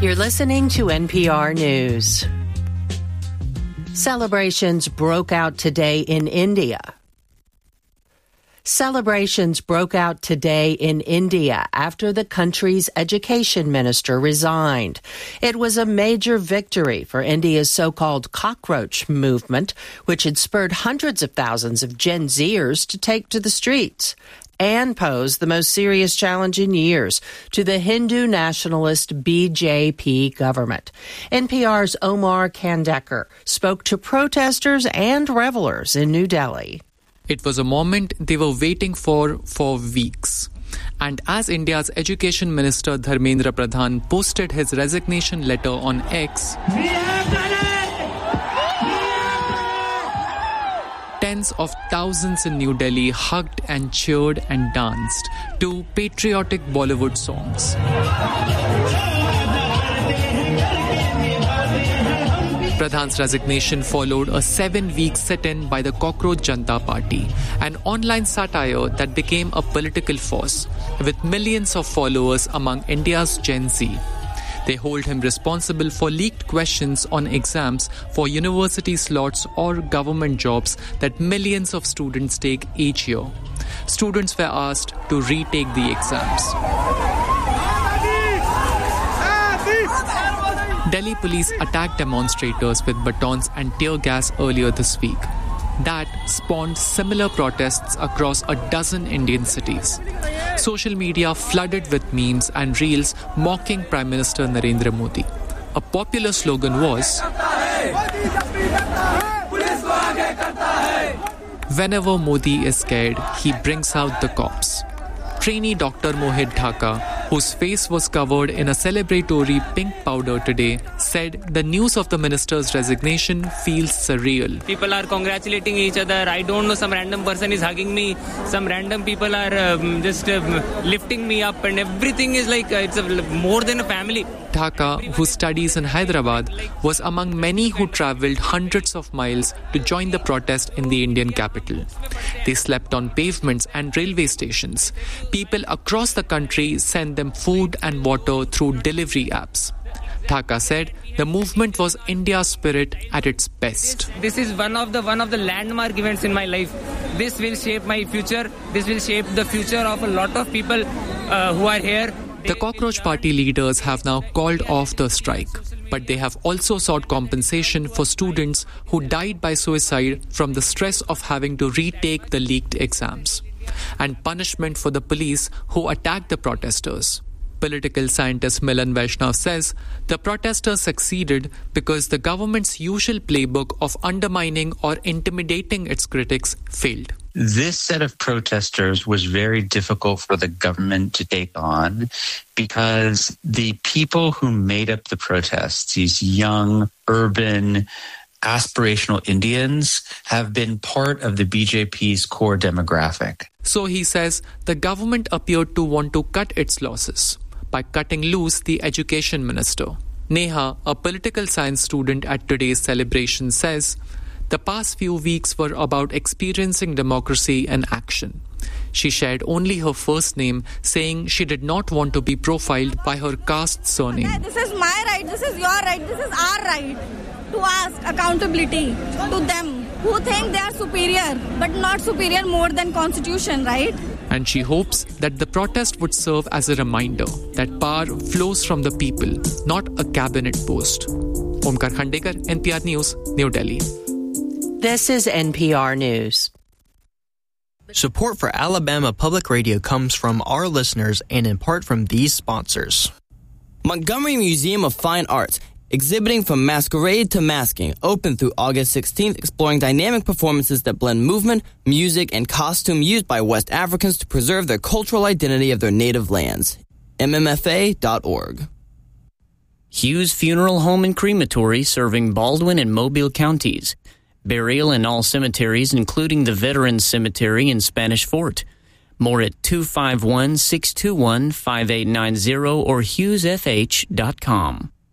You're listening to NPR News. Celebrations broke out today in India. Celebrations broke out today in India after the country's education minister resigned. It was a major victory for India's so-called cockroach movement, which had spurred hundreds of thousands of Gen Zers to take to the streets and posed the most serious challenge in years to the Hindu nationalist BJP government. NPR's Omar Khandekar spoke to protesters and revelers in New Delhi. It was a moment they were waiting for weeks. And as India's Education Minister Dharmendra Pradhan posted his resignation letter on X, tens of thousands in New Delhi hugged and cheered and danced to patriotic Bollywood songs. Pradhan's resignation followed a 7-week sit-in by the Cockroach Janata Party, an online satire that became a political force, with millions of followers among India's Gen Z. They hold him responsible for leaked questions on exams for university slots or government jobs that millions of students take each year. Students were asked to retake the exams. Delhi police attacked demonstrators with batons and tear gas earlier this week. That spawned similar protests across a dozen Indian cities. Social media flooded with memes and reels mocking Prime Minister Narendra Modi. A popular slogan was, "Whenever Modi is scared, he brings out the cops." Trainee Dr. Mohit Dhaka, whose face was covered in a celebratory pink powder today, said the news of the minister's resignation feels surreal. People are congratulating each other. I don't know, some random person is hugging me. Some random people are just lifting me up, and everything is like it's more than a family. Dhaka, who studies in Hyderabad, was among many who travelled hundreds of miles to join the protest in the Indian capital. They slept on pavements and railway stations. People across the country sent them food and water through delivery apps. Dhaka said the movement was India's spirit at its best. This is one of the landmark events in my life. This will shape my future. This will shape the future of a lot of people who are here. The Cockroach Party leaders have now called off the strike, but they have also sought compensation for students who died by suicide from the stress of having to retake the leaked exams, and punishment for the police who attacked the protesters. Political scientist Milan Vaishnav says the protesters succeeded because the government's usual playbook of undermining or intimidating its critics failed. This set of protesters was very difficult for the government to take on because the people who made up the protests, these young, urban, aspirational Indians, have been part of the BJP's core demographic. So he says the government appeared to want to cut its losses by cutting loose the education minister. Neha, a political science student at today's celebration, says the past few weeks were about experiencing democracy in action. She shared only her first name, saying she did not want to be profiled by her caste surname. This is my right, this is your right, this is our right to ask accountability to them who think they are superior, but not superior more than Constitution, right? And she hopes that the protest would serve as a reminder that power flows from the people, not a cabinet post. Omkar Khandekar, NPR News, New Delhi. This is NPR News. Support for Alabama Public Radio comes from our listeners and in part from these sponsors. Montgomery Museum of Fine Arts, exhibiting from masquerade to masking, open through August 16th, exploring dynamic performances that blend movement, music, and costume used by West Africans to preserve their cultural identity of their native lands. mmfa.org. Hughes Funeral Home and Crematory, serving Baldwin and Mobile counties. Burial in all cemeteries, including the Veterans Cemetery in Spanish Fort. More at 251-621-5890 or hughesfh.com.